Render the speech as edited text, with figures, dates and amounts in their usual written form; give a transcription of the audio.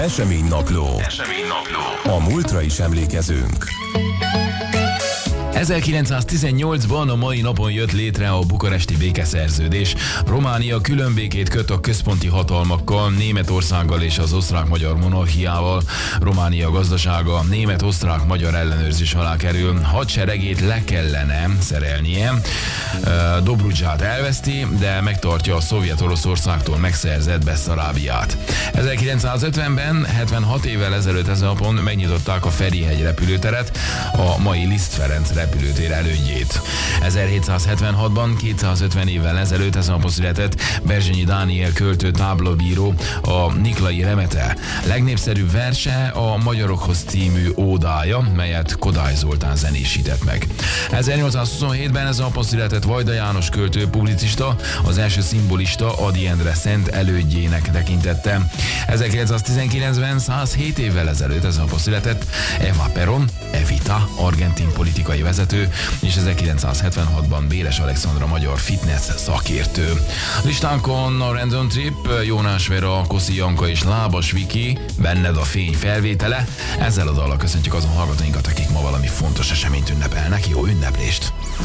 Eseménynapló. A múltra is emlékezünk. 1918-ban a mai napon jött létre a bukaresti békeszerződés. Románia különbékét köt a központi hatalmakkal, Németországgal és az osztrák-magyar monarchiával. Románia gazdasága német-osztrák-magyar ellenőrzés alá kerül. Hadseregét le kellene szerelnie. Dobrudzsát elveszti, de megtartja a Szovjet-Oroszországtól megszerzett Besszarábiát. 1950-ben, 76 évvel ezelőtt ezen napon megnyitották a Ferihegy repülőteret, a mai Liszt Ferenc repülőtér elődjét. 1776-ban, 250 évvel ezelőtt ezen napon született Berzsenyi Dániel költő táblabíró, a Niklai Remete. Legnépszerűbb verse a Magyarokhoz című ódája, melyet Kodály Zoltán zenésített meg. 1827-ben ezen napon született Vajda János költő, publicista, az első szimbolista Ady Endre Szent elődjének tekintette. 1919-ben, 107 évvel ezelőtt ezen napon született Eva Perón, Evita, argentin politikai vezető, és 1976-ban Béres Alexandra magyar fitness szakértő. Listánkon a Random Trip, Jónás Vera, Koszi Janka és Lábas Viki, Benned a fény felvétele. Ezzel a dallal köszöntjük azon hallgatóinkat, akik ma valami fontos eseményt ünnepelnek. Jó ünneplést!